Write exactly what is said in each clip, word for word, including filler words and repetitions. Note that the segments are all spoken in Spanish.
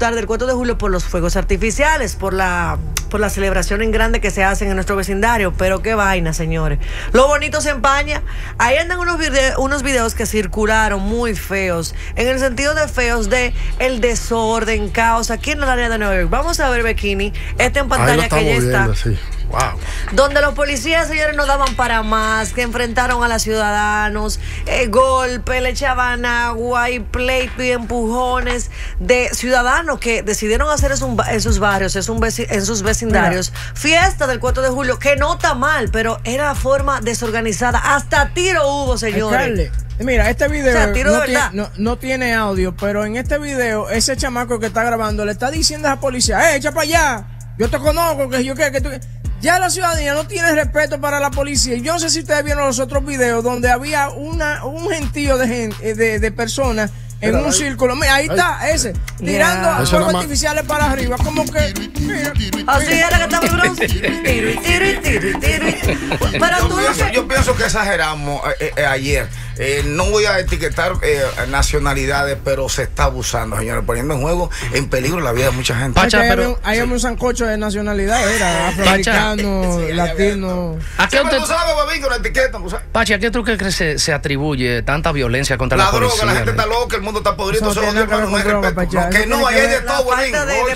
disfrutar del cuatro de julio por los fuegos artificiales, por la, por la celebración en grande que se hacen en nuestro vecindario. Pero qué vaina, señores. Lo bonito se empaña. Ahí andan unos, video, unos videos que circularon muy feos, en el sentido de feos de el desorden, caos aquí en el área de Nueva York. Vamos a ver, Bikini, esta en pantalla que ya está. Sí. Wow. Donde los policías, señores, no daban para más, que enfrentaron a los ciudadanos, eh, golpe, le echaban agua y pleito y empujones de ciudadanos que decidieron hacer eso en sus barrios, en sus vecindarios. Mira. Fiesta del cuatro de julio, que no está mal, pero era forma desorganizada. Hasta tiro hubo, señores. Alcalde, mira, este video o sea, tiro no, de tiene, verdad. no, no tiene audio, pero en este video, ese chamaco que está grabando le está diciendo a la policía, ¡eh, echa para allá! Yo te conozco, que yo qué, que tú... Ya la ciudadanía no tiene respeto para la policía. Yo no sé si ustedes vieron los otros videos donde había una, un gentío de, gente, de, de personas en un ahí, círculo. Mira, ahí está ese, tirando yeah. fuegos artificiales para arriba. Como que, mira, así mira. Era que estaba el bronce. Tiro, tiro, tiro, tiro. Pero yo, tú pienso, que... yo pienso que exageramos eh, eh, ayer. Eh, no voy a etiquetar eh, nacionalidades, pero se está abusando, señores, poniendo en juego, en peligro la vida de mucha gente. Pacha, pero hay sí. un sancocho de nacionalidad, era afroamericano, sí, latino. ¿A qué usted... tú sabes, Babín, que lo etiquetan? Pacha, ¿a qué tú crees que se, se atribuye tanta violencia contra la, la policía? La droga, la gente está loca, el mundo está podrido, eso no, no, no hay respeto. No, que no, ahí hay de todo, Babín.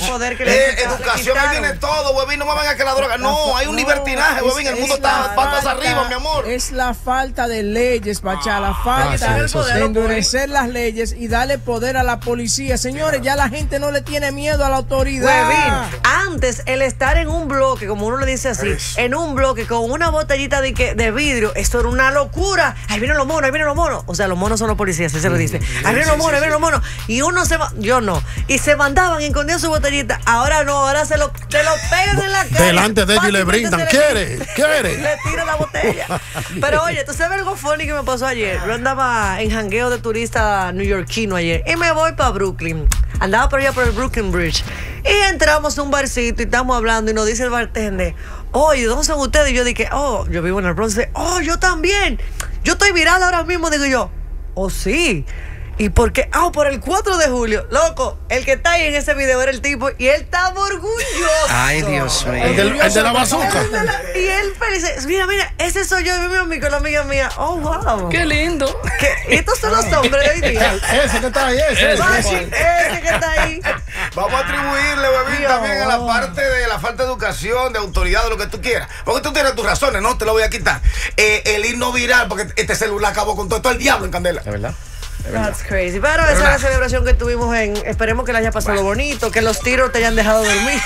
Educación, ahí tiene todo, Babín, no me vengan que la droga. No, hay un libertinaje, Babín, el mundo está patas arriba, mi amor. Es la falta de leyes, Pacha, la falta ah, sí, de endurecer las leyes y darle poder a la policía. Señores, ya la gente no le tiene miedo a la autoridad. Huevín, antes el estar en un bloque, como uno le dice así, es. en un bloque con una botellita de, que, de vidrio, esto era una locura. Ahí vienen los monos, ahí vienen los monos. O sea, los monos son los policías, así se lo dice. Ahí vienen los monos, ahí vienen los monos. Y uno se va, yo no. Y se mandaban y escondían su botellita. Ahora no, ahora se lo, se lo pegan en la cara. Delante de ellos y le brindan. ¿Quiere? ¿Quiere? Le tiran la botella. Pero oye, ¿tú sabes algo funny que me pasó ayer? Yo andaba en jangueo de turista neoyorquino ayer y me voy para Brooklyn. Andaba por allá por el Brooklyn Bridge y entramos a un barcito y estamos hablando y nos dice el bartender, oye, ¿dónde son ustedes? Y yo dije, oh, yo vivo en el Bronx. Oh, yo también. Yo estoy viral ahora mismo, digo yo. Oh, sí. ¿Y por qué? Ah, oh, por el cuatro de julio. Loco, el que está ahí en ese video era el tipo y él estaba orgulloso. Ay, Dios mío. El, del, el de la bazooka. Y él dice, mira, mira, ese soy yo, mi amigo, con la amiga mía. Oh, wow. Qué lindo. ¿Qué? Estos son los hombres de hoy día. Ese que está ahí, ese. Ese, ese, ese que está ahí. Vamos a atribuirle, Bebín, también a la parte de la falta de educación, de autoridad, de lo que tú quieras. Porque tú tienes tus razones, no te lo voy a quitar. Eh, el himno viral, porque este celular acabó con todo, todo el diablo en candela. ¿Es verdad? That's crazy. Pero esa es la celebración que tuvimos en. Esperemos que le haya pasado bueno. bonito, que los tiros te hayan dejado dormir.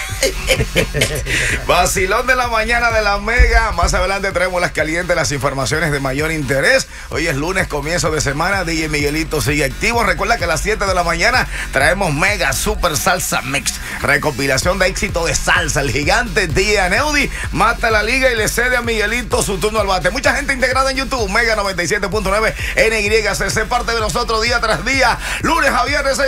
Vacilón de la mañana de la Mega. Más adelante traemos las calientes, las informaciones de mayor interés. Hoy es lunes, comienzo de semana. D J Miguelito sigue activo. Recuerda que a las siete de la mañana traemos Mega Super Salsa Mix. Recopilación de éxito de salsa. El gigante D J Aneudi mata la liga y le cede a Miguelito su turno al bate. Mucha gente integrada en YouTube. Mega noventa y siete punto nueve N Y C C, parte de nosotros día tras día, lunes a viernes.